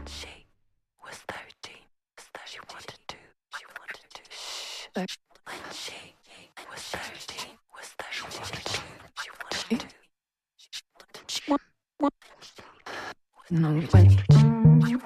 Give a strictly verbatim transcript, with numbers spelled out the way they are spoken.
she was thirteen, she wanted to, she wanted to, shh. When she was thirteen, was thirteen, she wanted to, she wanted to, she wanted to, No, when